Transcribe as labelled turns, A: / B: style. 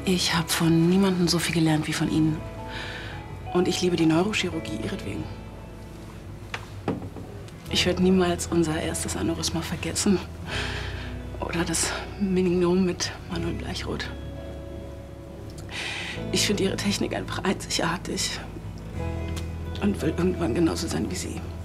A: Ich habe von niemandem so viel gelernt wie von Ihnen. Und ich liebe die Neurochirurgie ihretwegen. Ich werde niemals unser erstes Aneurysma vergessen. Oder das Meningiom mit Manuel Bleichroth. Ich finde Ihre Technik einfach einzigartig. Und will irgendwann genauso sein wie Sie.